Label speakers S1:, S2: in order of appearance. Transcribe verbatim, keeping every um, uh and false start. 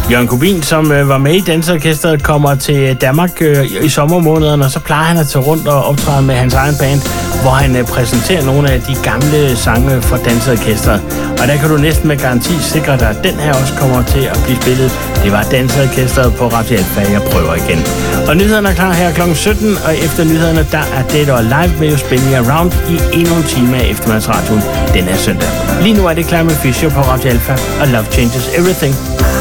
S1: Jørgen Kubin, som øh, var med i Danseorkestret, kommer til Danmark øh, i sommermånederne, og så plejer han at tage rundt og optræde med hans egen band, hvor han øh, præsenterer nogle af de gamle sange fra Danseorkestret. Og der kan du næsten med garanti sikre dig, at den her også kommer til at blive spillet. Det var Danseorkestret på Radio Alfa. Jeg prøver igen. Og nyhederne er klar her klokken sytten, og efter nyhederne, der er Dead or Alive med jo Spinning Around i endnu en time af eftermiddagsradioen den her søndag. Lige nu er det Climate Fisher på Radio Alfa, og Love Changes Everything.